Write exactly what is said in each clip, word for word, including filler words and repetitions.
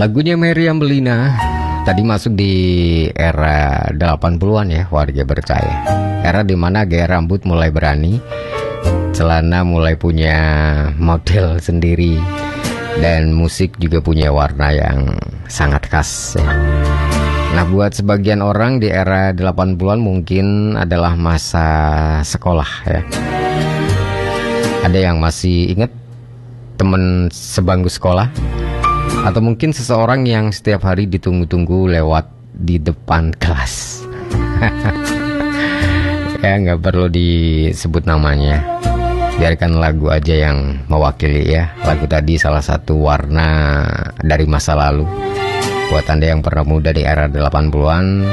Lagunya Meriam Belina tadi masuk di era delapan puluhan ya, warga percaya. Era dimana gaya rambut mulai berani, celana mulai punya model sendiri, dan musik juga punya warna yang sangat khas ya. Nah, buat sebagian orang di era delapan puluhan mungkin adalah masa sekolah ya. Ada yang masih ingat teman sebangku sekolah, atau mungkin seseorang yang setiap hari ditunggu-tunggu lewat di depan kelas. Ya, nggak perlu disebut namanya, biarkan lagu aja yang mewakili ya. Lagu tadi salah satu warna dari masa lalu. Buat Anda yang pernah muda di era delapan puluhan,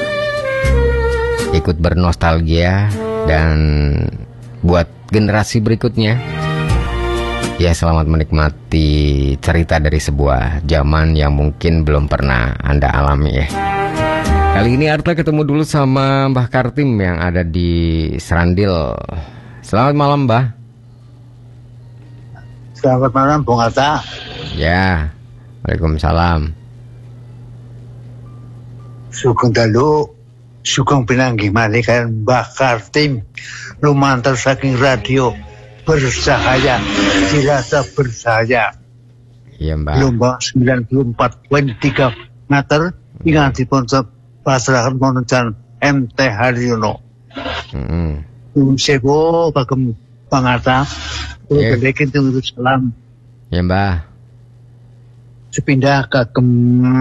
ikut bernostalgia. Dan buat generasi berikutnya, ya, selamat menikmati cerita dari sebuah zaman yang mungkin belum pernah Anda alami ya. Kali ini Arta ketemu dulu sama Mbah Kartim yang ada di Serandil. Selamat malam, Mbah. Selamat malam, Bung Arta. Ya, Waalaikumsalam. Sugeng dalu, sugeng pinanggih malih kan Mbah Kartim lumantar saking radio Bercahaya, dirasa bersahaya. Iya, Mbak. Gelombang sembilan puluh empat koma tiga meter ingat diponsor pasrahan monocan M T Haryono. Heeh. Nuwun sewu kagem pangarta. Iya. Kula berikan tunggu salam. Ya, Mbak. Sepindah kagem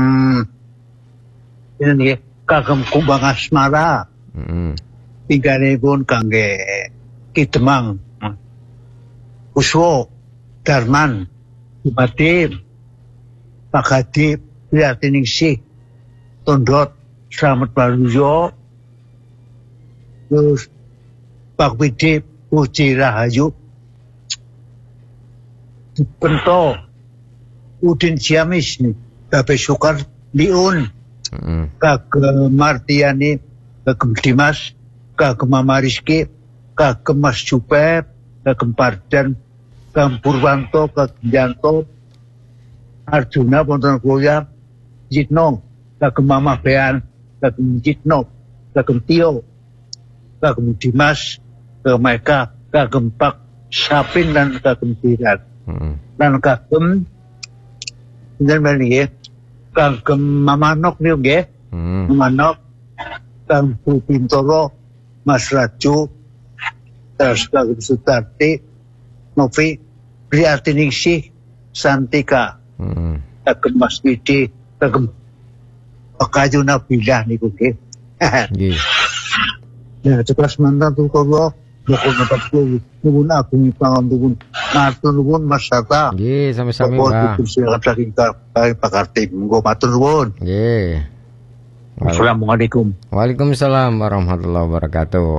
ini nih, kagem Kumbang Asmara. Heeh. Tinggalipun kangge Ki Demang, Uswo, Darman, Bupati, Pak Hadi, Priatiningsih, Tondot, Slamet Barujo, terus Pak Widi, Puji Rahayu, Pento, Udin Ciamis, Babe Sukar, Liun, Heeh. kagem Martiani, kagem Dimas, kagem Mama Rizky, kagem Mas Juper, kagem Pardan, kagem Purwanto, kagem Yanto, Arjuna, Ponton Goya, Jitno, kagem Mama Bean, kagem Jitno, kagem Tio, kagem Dimas, kagem Meka, kagem Pak Sapin, dan kagem Tirat. Heeh. Dan kagem dan balik kagem Mama Nok nih nggih. Heeh. Mama Nok, kagem Bu Bintoro, Mas Raju, terus kagem Sutarti, Novi, Priatiningsih, Santika, Heeh. kagem Mas Widi, kagem Pakayu Nabilah niku nggih. Nggih. Ya, ceplas mantan tuh kula Boko nepat kuwi nuwun agung pangapunten matur nuwun Mas Sata. Nggih, sami-sami, Mbak. Silakan saking Pak Kartim. Monggo matur nuwun. Nggih. Assalamualaikum. Waalaikumsalam warahmatullahi wabarakatuh.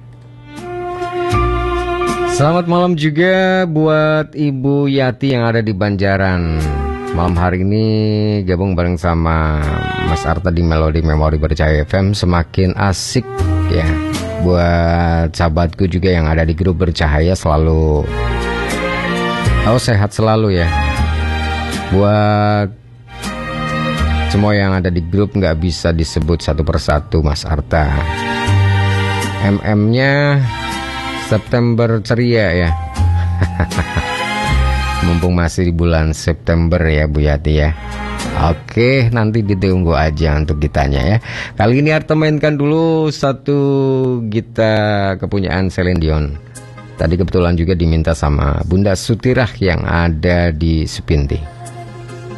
Selamat malam juga buat Ibu Yati yang ada di Banjaran. Malam hari ini gabung bareng sama Mas Arta di Melodi Memori Bercahaya F M. Semakin asik ya. Buat sahabatku juga yang ada di grup Bercahaya, selalu oh sehat selalu ya. Buat semua yang ada di grup nggak bisa disebut satu persatu Mas Arta. M M-nya September ceria ya. Mumpung masih di bulan September ya Bu Yati ya. Oke, nanti ditunggu aja untuk ditanya ya. Kali ini Arta mainkan dulu satu gitar kepunyaan Celine Dion. Tadi kebetulan juga diminta sama Bunda Sutirah yang ada di Supinti.